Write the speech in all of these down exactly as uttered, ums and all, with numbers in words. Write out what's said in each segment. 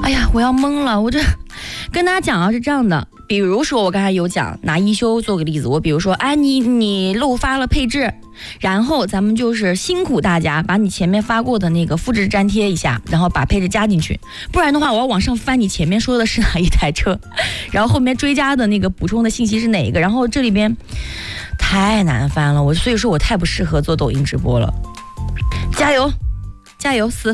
哎呀，我要懵了，我这跟大家讲啊是这样的。比如说我刚才有讲拿一休做个例子，我比如说哎你你漏发了配置，然后咱们就是辛苦大家把你前面发过的那个复制粘贴一下，然后把配置加进去，不然的话我要往上翻你前面说的是哪一台车，然后后面追加的那个补充的信息是哪一个，然后这里边太难翻了，我所以说我太不适合做抖音直播了。加油加油四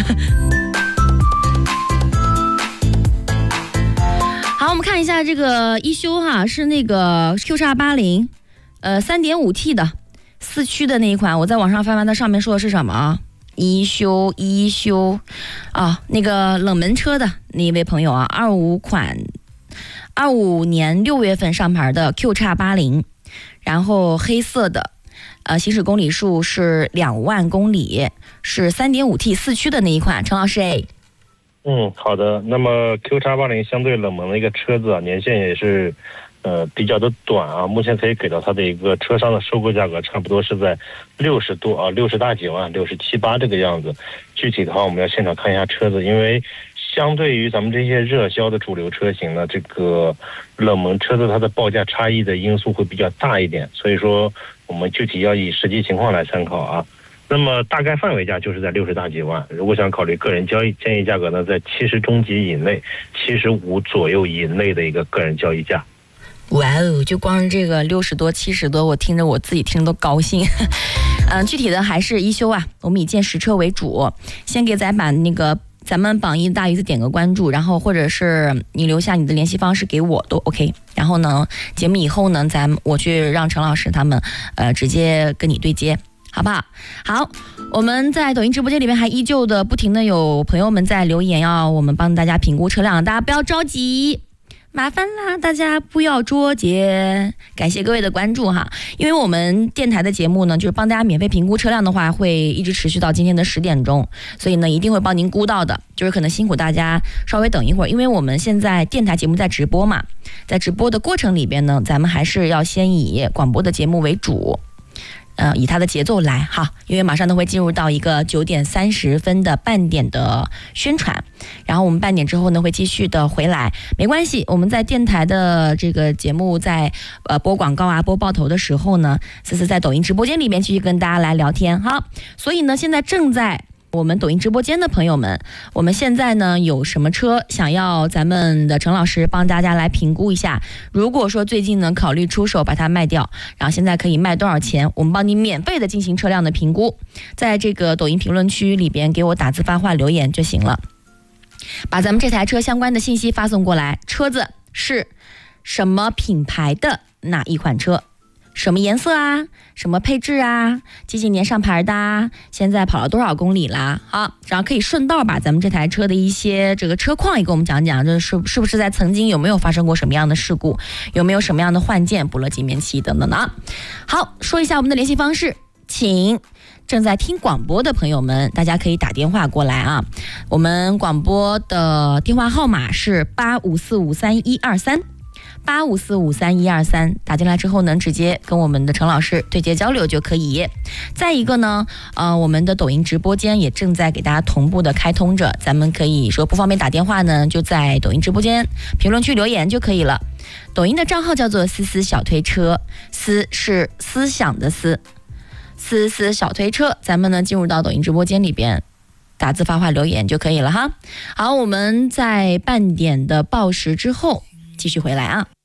好，我们看一下这个一休哈，是那个 Q 叉八零，呃 三点五 T 的四驱的那一款。我在网上翻翻，它上面说的是什么啊？一休一休啊，那个冷门车的那一位朋友啊，二五款，二五年六月份上牌的 Q 叉八零，然后黑色的，呃，行驶公里数是两万公里，是 三点五 T 四驱的那一款。陈老师哎。 嗯，好的。那么 Q 叉八零相对冷门的一个车子啊，年限也是，呃，比较的短啊。目前可以给到它的一个车商的收购价格，差不多是在六十多啊，六十大几万，六十七八这个样子。具体的话，我们要现场看一下车子，因为相对于咱们这些热销的主流车型呢，这个冷门车子它的报价差异的因素会比较大一点，所以说我们具体要以实际情况来参考啊。那么大概范围价就是在六十大几万，如果想考虑个人交易，建议价格呢在七十中级以内，七十五左右以内的一个个人交易价。 哇哦，就光这个六十多七十多，我听着我自己听着都高兴。嗯，具体的还是一休啊，我们以见实车为主。先给咱把那个咱们榜一大鱼子点个关注，然后或者是你留下你的联系方式给我都 OK。然后呢，节目以后呢，咱我去让陈老师他们呃直接跟你对接。好不好？好，我们在抖音直播间里面还依旧的不停的有朋友们在留言，要我们帮大家评估车辆，大家不要着急，麻烦啦，大家不要捉急，感谢各位的关注哈。因为我们电台的节目呢，就是帮大家免费评估车辆的话，会一直持续到今天的十点钟，所以呢，一定会帮您估到的。就是可能辛苦大家稍微等一会儿，因为我们现在电台节目在直播嘛，在直播的过程里边呢，咱们还是要先以广播的节目为主。呃，以它的节奏来哈，因为马上呢会进入到一个九点三十分的半点的宣传，然后我们半点之后呢会继续的回来，没关系，我们在电台的这个节目在呃播广告啊播报头的时候呢，思思在抖音直播间里面继续跟大家来聊天哈，所以呢现在正在我们抖音直播间的朋友们，我们现在呢有什么车想要咱们的陈老师帮大家来评估一下，如果说最近呢考虑出手把它卖掉，然后现在可以卖多少钱，我们帮你免费的进行车辆的评估，在这个抖音评论区里边给我打字发话留言就行了，把咱们这台车相关的信息发送过来，车子是什么品牌的哪一款车，什么颜色啊，什么配置啊，几几年上牌的啊，现在跑了多少公里啦？好，然后可以顺道把咱们这台车的一些这个车况也给我们讲讲，这是是不是在曾经有没有发生过什么样的事故，有没有什么样的换件、补了几面漆等等的啊。好，说一下我们的联系方式，请正在听广播的朋友们，大家可以打电话过来啊。我们广播的电话号码是八五四五三一二三。八五四五三一二三，打进来之后呢，直接跟我们的陈老师对接交流就可以。再一个呢，呃，我们的抖音直播间也正在给大家同步的开通着，咱们可以说不方便打电话呢，就在抖音直播间评论区留言就可以了。抖音的账号叫做思思小推车，思是思想的思，思思小推车，咱们呢进入到抖音直播间里边。打字发话留言就可以了哈。好，我们在半点的报时之后继续回来啊。